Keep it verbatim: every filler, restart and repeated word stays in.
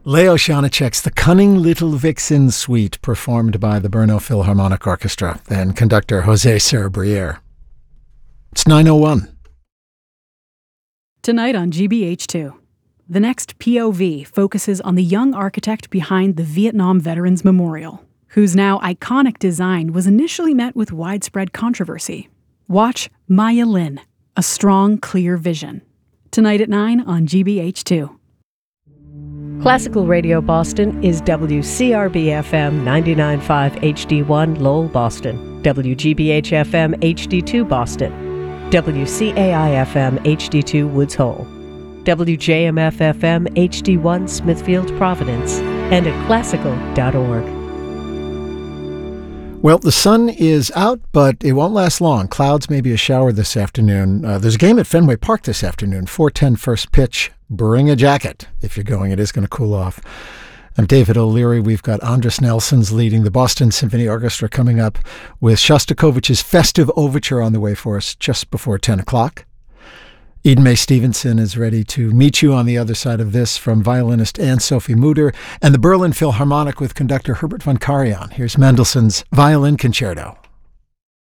Leo Janáček's The Cunning Little Vixen Suite, performed by the Brno Philharmonic Orchestra and conductor José Cerebrier. It's nine oh one. Tonight on G B H two, the next P O V focuses on the young architect behind the Vietnam Veterans Memorial, whose now iconic design was initially met with widespread controversy. Watch Maya Lin, A Strong, Clear Vision. Tonight at nine on G B H two. Classical Radio Boston is W C R B F M ninety-nine point five H D one Lowell, Boston, W G B H F M H D two Boston, W C A I F M H D two Woods Hole, W J M F F M H D one Smithfield, Providence, and at classical dot org. Well, the sun is out, but it won't last long. Clouds, maybe a shower this afternoon. Uh, there's a game at Fenway Park this afternoon, four ten first pitch. Bring a jacket if you're going. It is going to cool off. I'm David O'Leary. We've got Andras Nelsons leading the Boston Symphony Orchestra coming up with Shostakovich's Festive Overture on the way for us just before ten o'clock. Eden May Stevenson is ready to meet you on the other side of this from violinist Anne-Sophie Mutter and the Berlin Philharmonic with conductor Herbert von Karajan. Here's Mendelssohn's Violin Concerto.